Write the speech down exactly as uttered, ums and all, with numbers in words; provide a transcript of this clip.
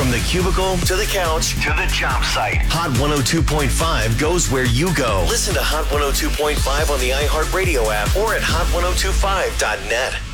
From the cubicle to the couch to the job site, Hot one oh two point five goes where you go. Listen to Hot one oh two point five on the iHeartRadio app or at hot ten twenty-five dot net.